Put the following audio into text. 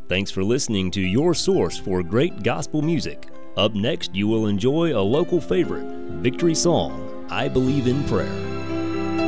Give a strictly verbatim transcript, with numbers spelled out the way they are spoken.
Thanks for listening to your source for great gospel music. Up next, you will enjoy a local favorite, Victory Song, I Believe in Prayer.